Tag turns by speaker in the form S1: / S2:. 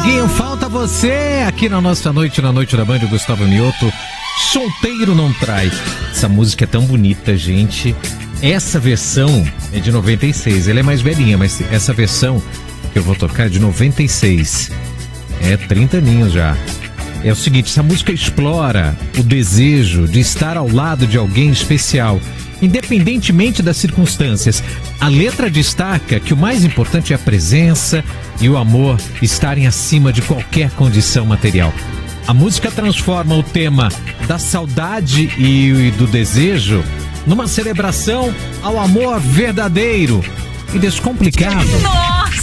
S1: Dieguinho, falta você aqui na nossa noite, na Noite da Band, o Gustavo Mioto. Solteiro não trai. Essa música é tão bonita, gente. Essa versão é de 96. Ela é mais velhinha, mas essa versão que eu vou tocar é de 96. É 30 aninhos já. É o seguinte, essa música explora o desejo de estar ao lado de alguém especial, independentemente das circunstâncias. A letra destaca que o mais importante é a presença e o amor estarem acima de qualquer condição material. A música transforma o tema da saudade e do desejo numa celebração ao amor verdadeiro e descomplicado.